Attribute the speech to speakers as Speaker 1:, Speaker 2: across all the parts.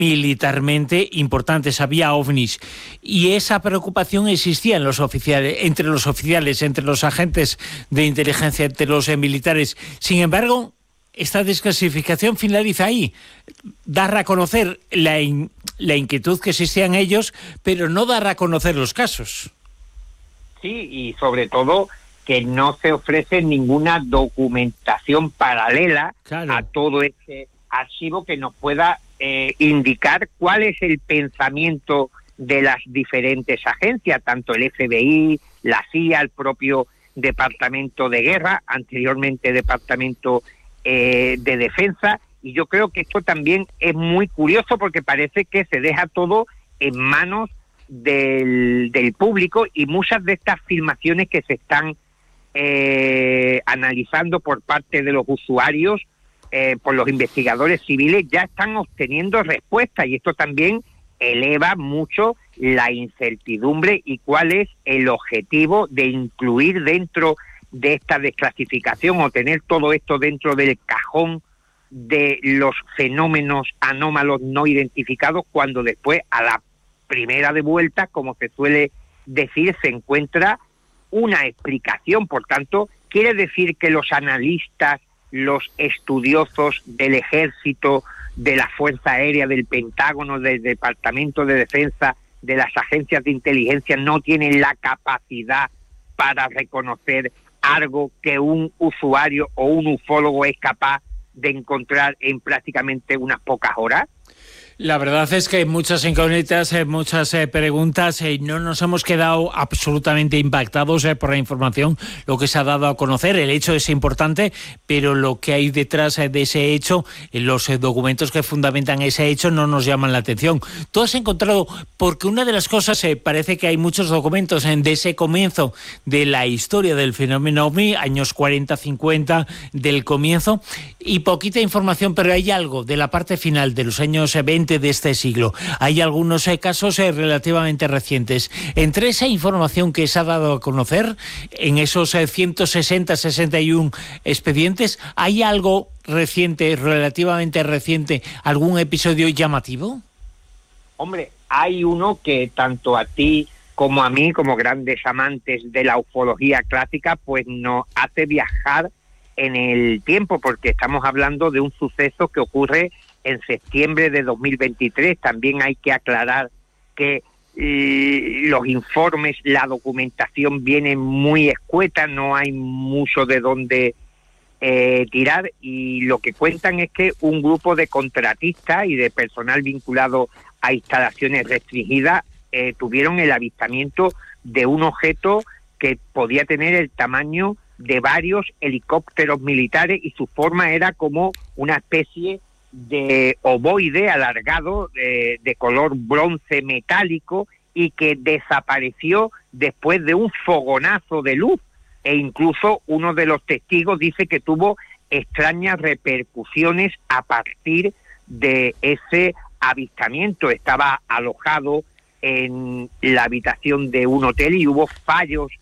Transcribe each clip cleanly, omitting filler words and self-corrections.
Speaker 1: militarmente importantes, había ovnis, y esa preocupación existía en los oficiales, entre los agentes de inteligencia, entre los militares. Sin embargo, esta desclasificación finaliza ahí. Dar a conocer la inquietud que existía en ellos, pero no dar a conocer los casos.
Speaker 2: Sí, y sobre todo que no se ofrece ninguna documentación paralela, claro, a todo este archivo que nos pueda indicar cuál es el pensamiento de las diferentes agencias, tanto el FBI, la CIA, el propio Departamento de Guerra, anteriormente Departamento de Defensa. Y yo creo que esto también es muy curioso porque parece que se deja todo en manos del público, y muchas de estas filmaciones que se están analizando por parte de los usuarios, por los investigadores civiles, ya están obteniendo respuestas, y esto también eleva mucho la incertidumbre y cuál es el objetivo de incluir dentro de esta desclasificación o tener todo esto dentro del cajón de los fenómenos anómalos no identificados, cuando después a la primera de vuelta, como se suele decir, se encuentra una explicación. Por tanto, quiere decir que los analistas, los estudiosos del Ejército, de la Fuerza Aérea, del Pentágono, del Departamento de Defensa, de las agencias de inteligencia, no tienen la capacidad para reconocer algo que un usuario o un ufólogo es capaz de encontrar en prácticamente unas pocas horas.
Speaker 1: La verdad es que hay muchas incógnitas, muchas preguntas, y no nos hemos quedado absolutamente impactados por la información, lo que se ha dado a conocer. El hecho es importante, pero lo que hay detrás de ese hecho, los documentos que fundamentan ese hecho, no nos llaman la atención. Tú has encontrado, porque una de las cosas, parece que hay muchos documentos de ese comienzo de la historia del fenómeno OVNI, años 40, 50, del comienzo, y poquita información, pero hay algo de la parte final de los años 20 de este siglo. Hay algunos casos relativamente recientes. Entre esa información que se ha dado a conocer, en esos 160-61 expedientes, ¿hay algo reciente, relativamente reciente, algún episodio llamativo?
Speaker 2: Hombre, hay uno que tanto a ti como a mí, como grandes amantes de la ufología clásica, pues nos hace viajar en el tiempo, porque estamos hablando de un suceso que ocurre en septiembre de 2023. También hay que aclarar que los informes, la documentación viene muy escueta, no hay mucho de dónde tirar, y lo que cuentan es que un grupo de contratistas y de personal vinculado a instalaciones restringidas tuvieron el avistamiento de un objeto que podía tener el tamaño de varios helicópteros militares, y su forma era como una especie de ovoide alargado de color bronce metálico, y que desapareció después de un fogonazo de luz, e incluso uno de los testigos dice que tuvo extrañas repercusiones a partir de ese avistamiento. Estaba alojado en la habitación de un hotel y hubo fallos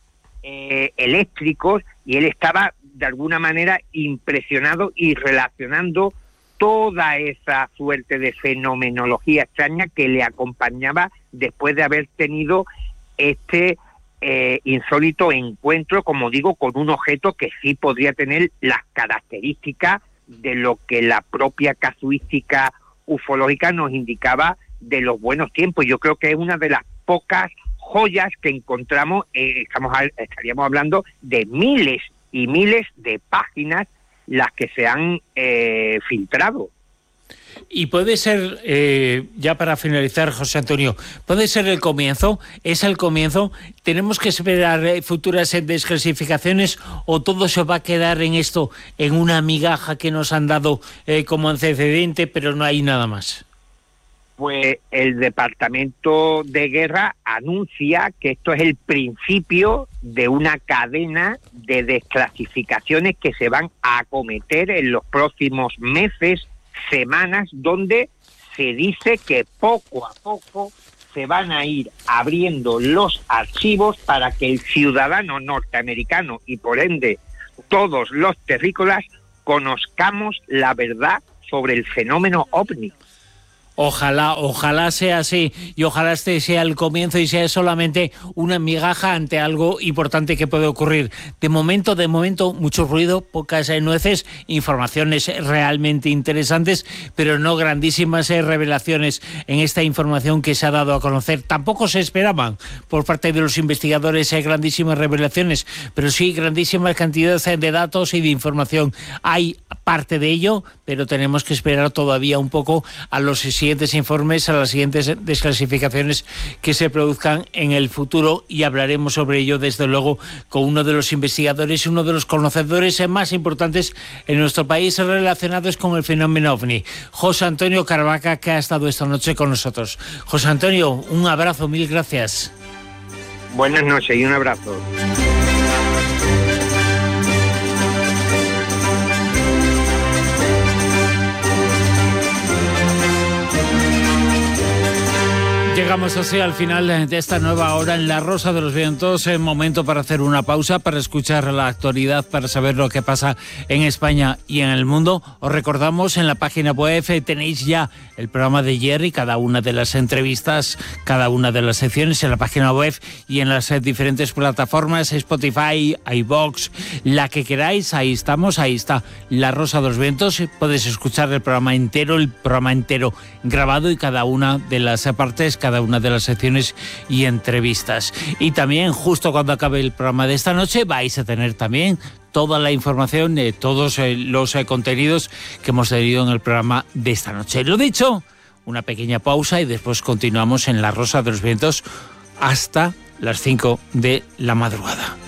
Speaker 2: eléctricos, y él estaba de alguna manera impresionado y relacionando toda esa suerte de fenomenología extraña que le acompañaba después de haber tenido este insólito encuentro, como digo, con un objeto que sí podría tener las características de lo que la propia casuística ufológica nos indicaba de los buenos tiempos. Yo creo que es una de las pocas joyas que encontramos. Estaríamos hablando de miles y miles de páginas las que se han filtrado.
Speaker 1: Y puede ser, ya para finalizar, José Antonio, puede ser el comienzo, es el comienzo. ¿Tenemos que esperar futuras desclasificaciones, o todo se va a quedar en esto, en una migaja que nos han dado como antecedente, pero no hay nada más?
Speaker 2: Pues el Departamento de Guerra anuncia que esto es el principio de una cadena de desclasificaciones que se van a acometer en los próximos meses, semanas, donde se dice que poco a poco se van a ir abriendo los archivos para que el ciudadano norteamericano y por ende todos los terrícolas conozcamos la verdad sobre el fenómeno OVNI.
Speaker 1: Ojalá sea así y ojalá este sea el comienzo y sea solamente una migaja ante algo importante que puede ocurrir. De momento, mucho ruido, pocas nueces, informaciones realmente interesantes, pero no grandísimas revelaciones en esta información que se ha dado a conocer. Tampoco se esperaban por parte de los investigadores grandísimas revelaciones, pero sí grandísimas cantidades de datos y de información. Hay parte de ello, pero tenemos que esperar todavía un poco a los siguientes informes, a las siguientes desclasificaciones que se produzcan en el futuro, y hablaremos sobre ello desde luego con uno de los investigadores, uno de los conocedores más importantes en nuestro país relacionados con el fenómeno OVNI, José Antonio Caravaca, que ha estado esta noche con nosotros. José Antonio, un abrazo, mil gracias.
Speaker 2: Buenas noches y un abrazo.
Speaker 1: Llegamos así al final de esta nueva hora en La Rosa de los Vientos. Momento para hacer una pausa, para escuchar la actualidad, para saber lo que pasa en España y en el mundo. Os recordamos, en la página web tenéis ya el programa de Jerry, cada una de las entrevistas, cada una de las secciones en la página web y en las diferentes plataformas, Spotify, iVoox, la que queráis. Ahí estamos, ahí está La Rosa de los Vientos. Podéis escuchar el programa entero grabado, y cada una de las partes, cada una de las secciones y entrevistas. Y también, justo cuando acabe el programa de esta noche, vais a tener también toda la información de todos los contenidos que hemos tenido en el programa de esta noche. Lo dicho, una pequeña pausa y después continuamos en La Rosa de los Vientos hasta las 5 de la madrugada.